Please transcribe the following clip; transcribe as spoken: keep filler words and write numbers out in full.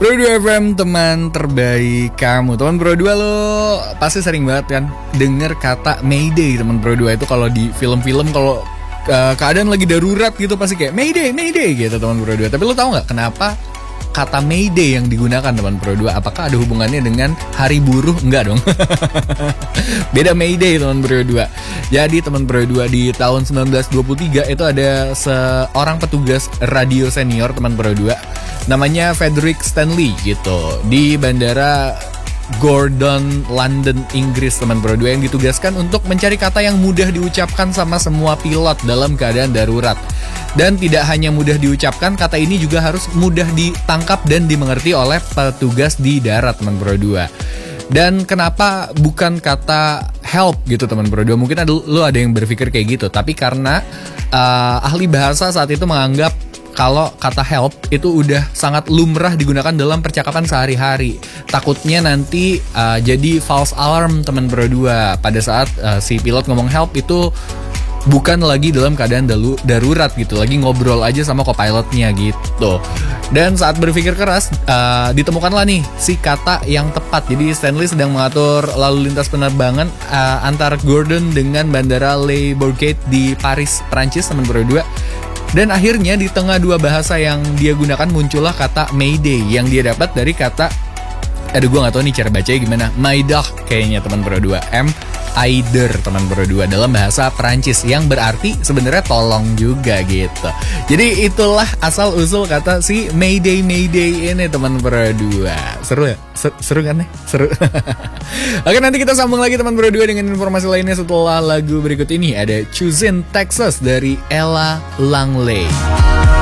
Pro dua F M, teman terbaik kamu. Teman Pro dua, lo pasti sering banget kan denger kata Mayday. Teman Pro dua itu kalau di film-film, kalau uh, keadaan lagi darurat gitu pasti kayak Mayday, Mayday gitu teman Pro dua. Tapi lo tahu gak kenapa kata Mayday yang digunakan teman Pro dua? Apakah ada hubungannya dengan hari buruh? Enggak dong. Beda Mayday teman Pro dua. Jadi teman Pro dua, di tahun sembilan belas dua puluh tiga itu ada seorang petugas radio senior teman Pro dua, namanya Frederick Stanley gitu, di bandara Gordon, London, Inggris teman Pro dua, yang ditugaskan untuk mencari kata yang mudah diucapkan sama semua pilot dalam keadaan darurat. Dan tidak hanya mudah diucapkan, kata ini juga harus mudah ditangkap dan dimengerti oleh petugas di darat teman Pro dua. Dan kenapa bukan kata help gitu teman Pro dua? Mungkin ada, lu ada yang berpikir kayak gitu, tapi karena uh, ahli bahasa saat itu menganggap kalau kata help itu udah sangat lumrah digunakan dalam percakapan sehari-hari. Takutnya nanti uh, jadi false alarm teman Pro dua pada saat uh, si pilot ngomong help itu bukan lagi dalam keadaan dalu, darurat gitu, lagi ngobrol aja sama co-pilotnya gitu. Dan saat berpikir keras, uh, ditemukanlah nih si kata yang tepat. Jadi Stanley sedang mengatur lalu lintas penerbangan uh, antar Gordon dengan bandara Le Bourget di Paris, Prancis teman Pro dua. Dan akhirnya di tengah dua bahasa yang dia gunakan muncullah kata Mayday yang dia dapat dari kata, aduh gue gak tahu nih cara bacanya gimana, Maydag kayaknya teman Pro dua, M Aider teman Pro dua dalam bahasa Perancis, yang berarti sebenarnya tolong juga gitu. Jadi itulah asal usul kata si Mayday Mayday ini teman Pro dua. Seru ya? Seru, seru kan nih? Seru. Oke, nanti kita sambung lagi teman Pro dua dengan informasi lainnya setelah lagu berikut ini. Ada Choosing Texas dari Ella Langley.